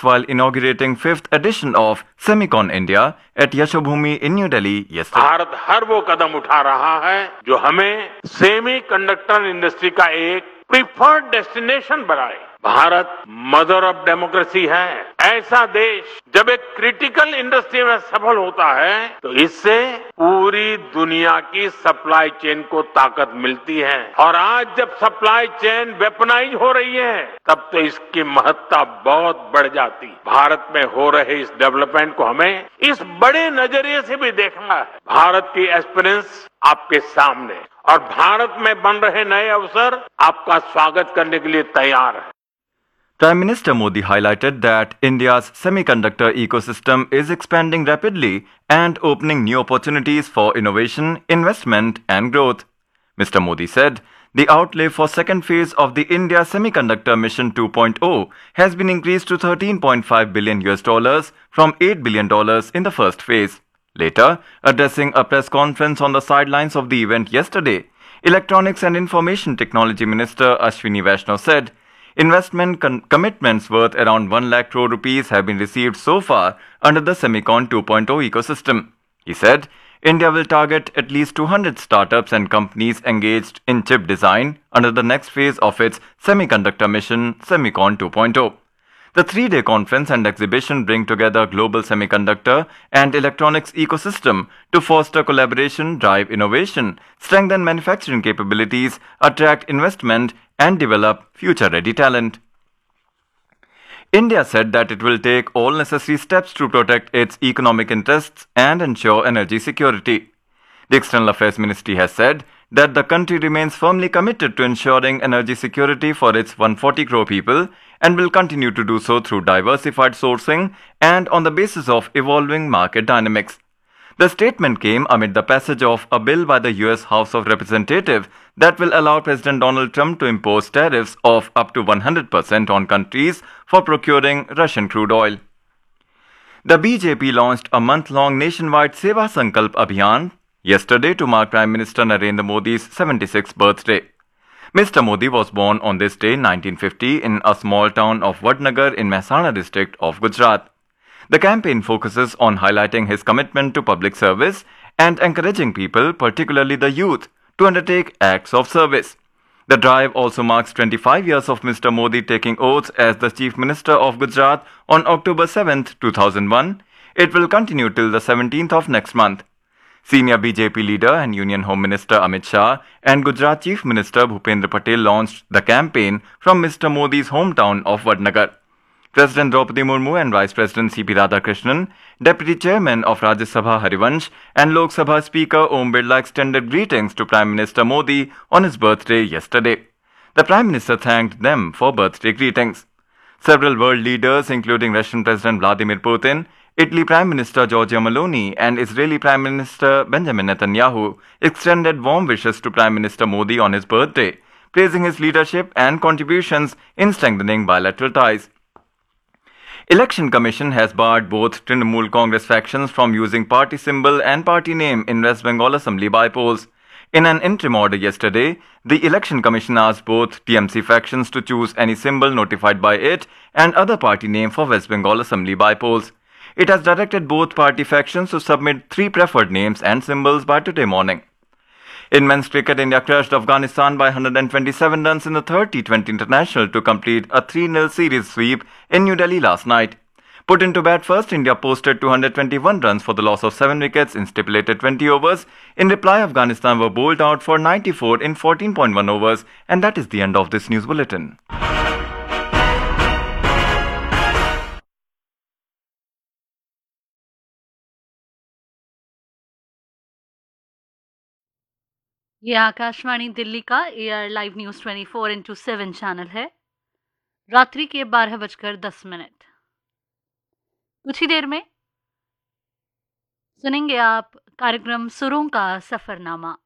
while inaugurating 5th edition of Semicon India at Yashobhumi in New Delhi yesterday. Bharat हर वो कदम उठा रहा है जो हमें सेमीकंडक्टर इंडस्ट्री का एक प्रिफर्ड डेस्टिनेशन बनाए। भारत मदर ऑफ डेमोक्रेसी है। ऐसा देश जब एक क्रिटिकल इंडस्ट्री में सफल होता है तो इससे पूरी दुनिया की सप्लाई चेन को ताकत मिलती है। और आज जब सप्लाई चेन वेपनाइज हो रही है तब तो इसकी महत्ता बहुत बढ़ जाती। भारत में हो रहे इस डेवलपमेंट को हमें इस बड़े नजरिए से भी देखना है। भारत की एस्पिरेंस आपके सामने और भारत में बन रहे नए अवसर आपका स्वागत करने के लिए तैयार है। Prime Minister Modi highlighted that India's semiconductor ecosystem is expanding rapidly and opening new opportunities for innovation, investment and growth. Mr. Modi said the outlay for second phase of the India Semiconductor Mission 2.0 has been increased to $13.5 billion from $8 billion in the first phase. Later, addressing a press conference on the sidelines of the event yesterday, Electronics and Information Technology Minister Ashwini Vaishnaw said investment commitments worth around 1 lakh crore rupees have been received so far under the Semicon 2.0 ecosystem. He said India will target at least 200 startups and companies engaged in chip design under the next phase of its semiconductor mission, Semicon 2.0. The 3-day conference and exhibition bring together global semiconductor and electronics ecosystem to foster collaboration, drive innovation, strengthen manufacturing capabilities, attract investment, and develop future-ready talent. India said that it will take all necessary steps to protect its economic interests and ensure energy security. The External Affairs Ministry has said that the country remains firmly committed to ensuring energy security for its 140 crore people and will continue to do so through diversified sourcing and on the basis of evolving market dynamics. The statement came amid the passage of a bill by the US House of Representatives that will allow President Donald Trump to impose tariffs of up to 100% on countries for procuring Russian crude oil. The BJP launched a month-long nationwide Seva Sankalp Abhiyan yesterday to mark Prime Minister Narendra Modi's 76th birthday. Mr. Modi was born on this day in 1950 in a small town of Vadnagar in Mehsana district of Gujarat. The campaign focuses on highlighting his commitment to public service and encouraging people, particularly the youth, to undertake acts of service. The drive also marks 25 years of Mr. Modi taking oaths as the Chief Minister of Gujarat on October 7, 2001. It will continue till the 17th of next month. Senior BJP leader and Union Home Minister Amit Shah and Gujarat Chief Minister Bhupendra Patel launched the campaign from Mr. Modi's hometown of Vadnagar. President Draupadi Murmu and Vice President C.P. Radhakrishnan, Deputy Chairman of Rajya Sabha Harivansh and Lok Sabha Speaker Om Birla extended greetings to Prime Minister Modi on his birthday yesterday. The Prime Minister thanked them for birthday greetings. Several world leaders, including Russian President Vladimir Putin, Italy Prime Minister Giorgia Meloni and Israeli Prime Minister Benjamin Netanyahu extended warm wishes to Prime Minister Modi on his birthday, praising his leadership and contributions in strengthening bilateral ties. Election Commission has barred both Trinamool Congress factions from using party symbol and party name in West Bengal Assembly by-polls. In an interim order yesterday, the Election Commission asked both TMC factions to choose any symbol notified by it and other party name for West Bengal Assembly by-polls. It has directed both party factions to submit 3 preferred names and symbols by today morning. In men's cricket, India crushed Afghanistan by 127 runs in the third T20 International to complete a 3-0 series sweep in New Delhi last night. Put into bat first, India posted 221 runs for the loss of 7 wickets in stipulated 20 overs. In reply, Afghanistan were bowled out for 94 in 14.1 overs. And that is the end of this news bulletin. ये आकाशवाणी दिल्ली का AR live news 24/7 channel है। रात्रि के 12:10। कुछ ही देर में सुनेंगे आप कार्यक्रम सुरों का सफरनामा।